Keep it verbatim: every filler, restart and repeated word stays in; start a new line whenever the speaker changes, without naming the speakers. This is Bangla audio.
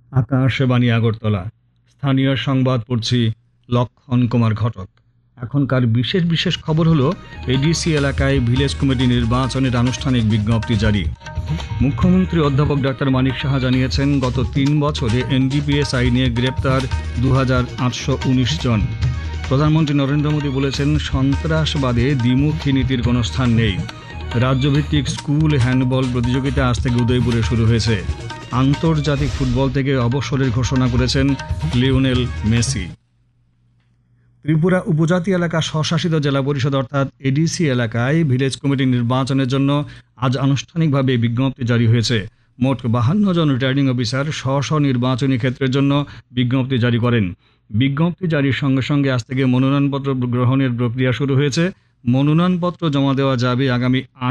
আকাশবাণী আগরতলা। স্থানীয় সংবাদ পড়ছি লক্ষণ কুমার ঘটক। এখনকার বিশেষ বিশেষ খবর হলো এডিসি এলাকায় ভিলেজ কমিটি নির্বাচনের আনুষ্ঠানিক বিজ্ঞপ্তি জারি। মুখ্যমন্ত্রী অধ্যাপক ডাক্তার মানিক সাহা জানিয়েছেন, গত তিন বছরে এনডিপিএস আইনে গ্রেপ্তার দু হাজার আটশো উনিশ জন। প্রধানমন্ত্রী নরেন্দ্র মোদী বলেছেন, সন্ত্রাসবাদে দ্বিমুখী নীতির কোনো স্থান নেই। রাজ্যভিত্তিক স্কুল হ্যান্ডবল প্রতিযোগিতা আজ থেকে উদয়পুরে শুরু হয়েছে। আন্তর্জাতিক ফুটবল থেকে অবসরের ঘোষণা করেছেন লিওনেল মেসি। ত্রিপুরা উপজাতি এলাকা স্বশাসিত জেলা পরিষদ অর্থাৎ এডিসি এলাকায় ভিলেজ কমিটি নির্বাচনের জন্য আজ আনুষ্ঠানিকভাবে বিজ্ঞপ্তি জারি হয়েছে। মোট বাহান্ন জন রিটার্নিং অফিসার স্ব স্ব নির্বাচনী ক্ষেত্রের জন্য বিজ্ঞপ্তি জারি করেন। বিজ্ঞপ্তি জারির সঙ্গে সঙ্গে আজ থেকে মনোনয়নপত্র গ্রহণের প্রক্রিয়া শুরু হয়েছে। মনোনয়নপত্র জমা দেওয়া যাবে আগামী